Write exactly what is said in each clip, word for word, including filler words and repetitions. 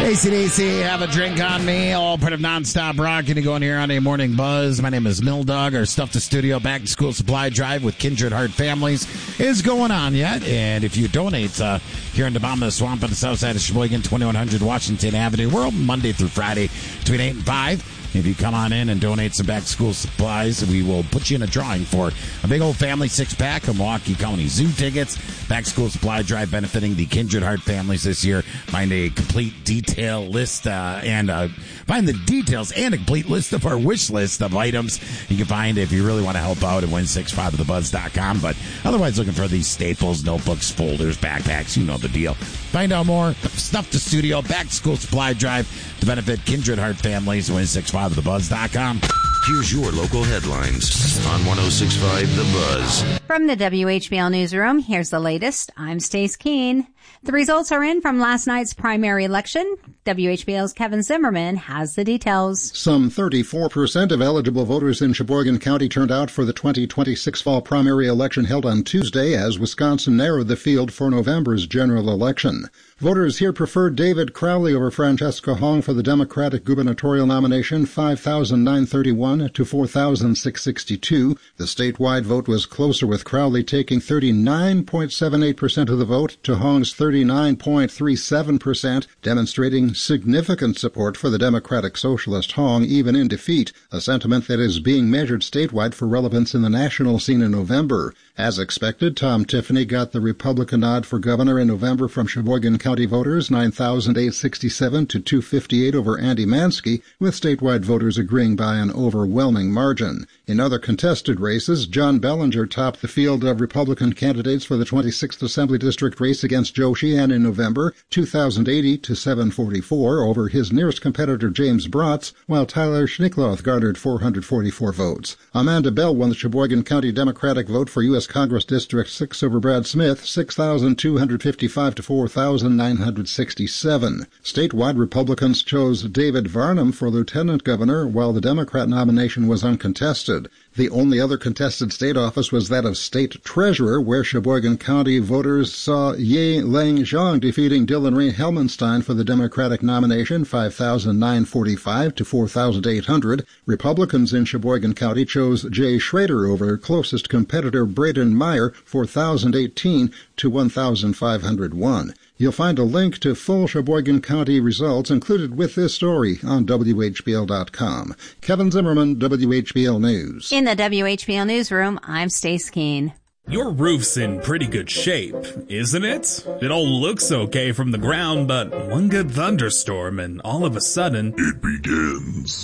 A C D C, have a drink on me. All part of nonstop rock. Going to go in here on a morning buzz. My name is Mill Dog. Our Stuff to Studio Back to School Supply Drive with Kindred Heart Families is going on yet. And if you donate uh, here in the bottom of the swamp on the south side of Sheboygan, twenty-one hundred Washington Avenue, we're open Monday through Friday between eight and five. If you come on in and donate some back-to-school supplies, we will put you in a drawing for a big old family six-pack of Milwaukee County Zoo tickets. Back-to-school supply drive benefiting the Kindred Heart families this year. Find a complete detail list uh, and uh, find the details and a complete list of our wish list of items you can find if you really want to help out at win six five of the buzz dot com. But otherwise, looking for these staples, notebooks, folders, backpacks, you know the deal. Find out more. Stuff to Studio Back-to-School supply drive to benefit Kindred Heart families. win six five of the buzz dot com. Here's your local headlines on one oh six point five The Buzz. From the W H B L Newsroom, here's the latest. I'm Stace Keene. The results are in from last night's primary election. W H B L's Kevin Zimmerman has the details. Some thirty-four percent of eligible voters in Sheboygan County turned out for the twenty twenty-six fall primary election held on Tuesday as Wisconsin narrowed the field for November's general election. Voters here preferred David Crowley over Francesca Hong for the Democratic gubernatorial nomination, five thousand nine hundred thirty-one to four thousand six hundred sixty-two. The statewide vote was closer, with Crowley taking thirty-nine point seven eight percent of the vote to Hong's thirty-nine point three seven percent, demonstrating significant support for the Democratic Socialist Hong, even in defeat, a sentiment that is being measured statewide for relevance in the national scene in November. As expected, Tom Tiffany got the Republican nod for governor in November from Sheboygan County voters, nine thousand eight hundred sixty-seven to two hundred fifty-eight over Andy Mansky, with statewide voters agreeing by an overwhelming margin. In other contested races, John Bellinger topped the field of Republican candidates for the twenty-sixth Assembly District race against Joe Sheehan in November, two thousand eighty to seven hundred forty-four over his nearest competitor James Bratz, while Tyler Schnickloth garnered four hundred forty-four votes. Amanda Bell won the Sheboygan County Democratic vote for U S Congress District six over Brad Smith, six thousand two hundred fifty-five to four thousand nine hundred sixty-seven. Statewide, Republicans chose David Varnum for lieutenant governor, while the Democrat nomination was uncontested. The only other contested state office was that of state treasurer, where Sheboygan County voters saw Ye Lang Zhang defeating Dylan Ray Helmenstein for the Democratic nomination, five thousand nine hundred forty-five to four thousand eight hundred. Republicans in Sheboygan County chose Jay Schrader over closest competitor Braden Meyer, four thousand eighteen to one thousand five hundred one. You'll find a link to full Sheboygan County results included with this story on W H B L dot com. Kevin Zimmerman, W H B L News. In the W H B L Newsroom, I'm Stace Keene. Your roof's in pretty good shape, isn't it? It all looks okay from the ground, but one good thunderstorm and all of a sudden, it begins.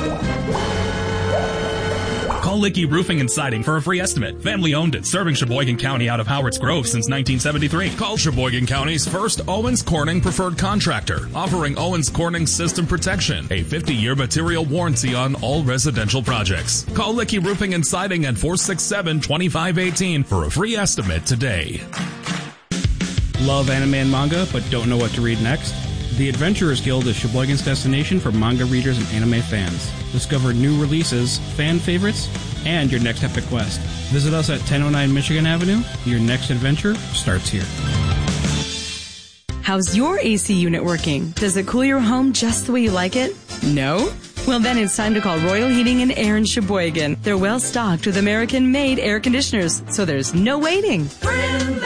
Call Licky Roofing and Siding for a free estimate. Family owned and serving Sheboygan County out of Howards Grove since nineteen seventy-three. Call Sheboygan County's first Owens Corning preferred contractor, offering Owens Corning System Protection, a fifty-year material warranty on all residential projects. Call Licky Roofing and Siding at four six seven, two five one eight for a free estimate today. Love anime and manga, but don't know what to read next? The Adventurers Guild is Sheboygan's destination for manga readers and anime fans. Discover new releases, fan favorites, and your next epic quest. Visit us at ten oh nine Michigan Avenue. Your next adventure starts here. How's your A C unit working? Does it cool your home just the way you like it? No? Well, then it's time to call Royal Heating and Air in Sheboygan. They're well stocked with American-made air conditioners, so there's no waiting.